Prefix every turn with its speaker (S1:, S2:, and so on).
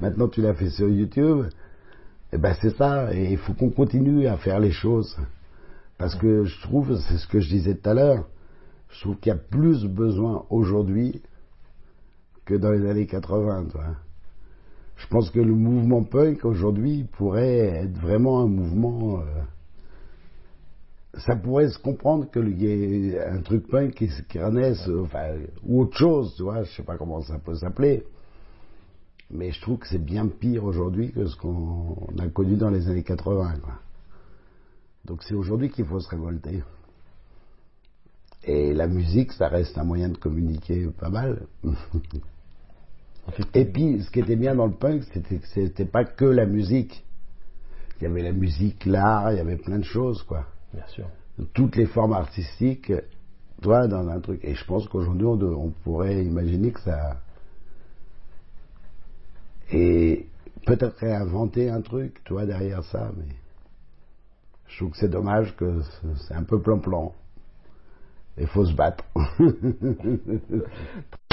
S1: Maintenant, tu l'as fait sur YouTube. Et ben, c'est ça. Et il faut qu'on continue à faire les choses. Parce que je trouve, c'est ce que je disais tout à l'heure, je trouve qu'il y a plus besoin aujourd'hui que dans les années 80, toi. Je pense que le mouvement punk aujourd'hui pourrait être vraiment un mouvement. Ça pourrait se comprendre qu'il y ait un truc punk qui renaisse, enfin, ou autre chose, tu vois, je sais pas comment ça peut s'appeler. Mais je trouve que c'est bien pire aujourd'hui que ce qu'on a connu dans les années 80, quoi. Donc c'est aujourd'hui qu'il faut se révolter. Et la musique, ça reste un moyen de communiquer pas mal. Et puis, ce qui était bien dans le punk, c'était que c'était pas que la musique. Il y avait la musique, l'art, il y avait plein de choses, quoi.
S2: Bien sûr.
S1: Toutes les formes artistiques, tu vois, dans un truc. Et je pense qu'aujourd'hui, on pourrait imaginer que ça... Et peut-être réinventer un truc, tu vois, derrière ça, mais... Je trouve que c'est dommage que c'est un peu plan-plan. Il faut se battre.